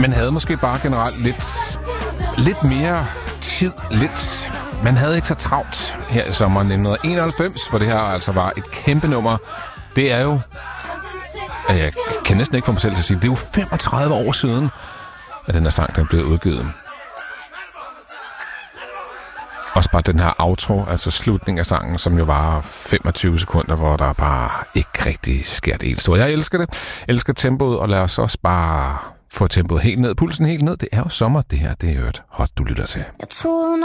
man havde måske bare generelt lidt mere tid, man havde ikke så travlt her i sommeren 1991, hvor det her altså var et kæmpe nummer. Det er jo, jeg kan næsten ikke få mig selv til at sige, det er jo 35 år siden, at den her sang den blev udgivet. Også bare den her outro, altså slutningen af sangen, som jo var 25 sekunder, hvor der bare ikke rigtig sker det helt store. Jeg elsker det. Jeg elsker tempoet, og lad os også bare få tempoet helt ned, pulsen helt ned. Det er jo sommer, det her. Det er jo et hot, du lytter til.